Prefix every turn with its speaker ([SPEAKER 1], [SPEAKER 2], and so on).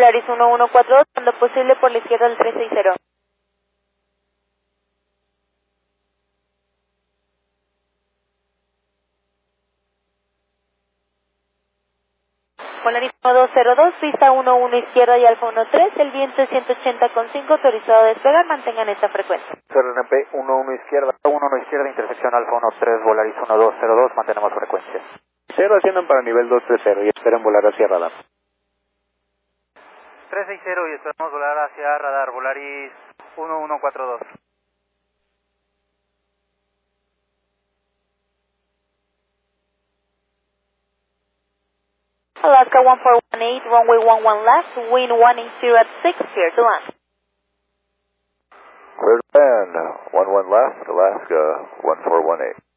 [SPEAKER 1] Volaris 1142, cuando posible por la izquierda del 360. Volaris 1202, pista 11 izquierda y Alfa 13, el viento es 180,5, autorizado a despegar, mantengan esta frecuencia.
[SPEAKER 2] RNP 11 izquierda, 11 izquierda, intersección Alfa 13, Volaris 1202, mantenemos frecuencia.
[SPEAKER 3] 0 asciendan para nivel 230 y esperen volar hacia radar.
[SPEAKER 4] 360 y esperamos volar hacia radar, Volaris 1142.
[SPEAKER 1] Alaska 1418, runway 11 left, wind 180 at 6, clear to land.
[SPEAKER 5] Clear to land, 11 left, Alaska 1418.